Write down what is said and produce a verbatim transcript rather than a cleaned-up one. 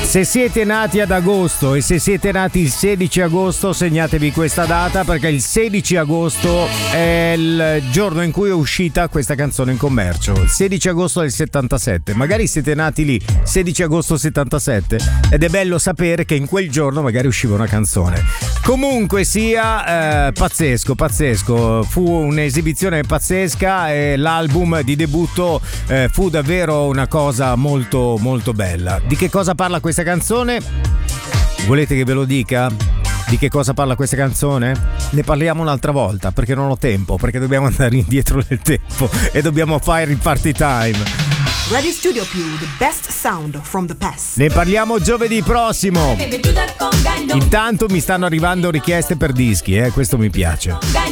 Se siete nati ad agosto e se siete nati il sedici agosto, segnatevi questa data perché il sedici agosto è il giorno in cui è uscita questa canzone in commercio. Il sedici agosto del settantasette. Magari siete nati lì, sedici agosto settantasette, ed è bello sapere che in quel giorno magari usciva una canzone. Comunque sia, eh, pazzesco, pazzesco. Fu un'esibizione pazzesca e l'album di debutto eh, fu davvero una cosa molto molto bella. Di che cosa parla questa canzone? Volete che ve lo dica? Di che cosa parla questa canzone? Ne parliamo un'altra volta perché non ho tempo, perché dobbiamo andare indietro nel tempo e dobbiamo fare il party time. Radio Studio Più, the best sound from the past. Ne parliamo giovedì prossimo. Intanto mi stanno arrivando richieste per dischi, eh? Questo mi piace.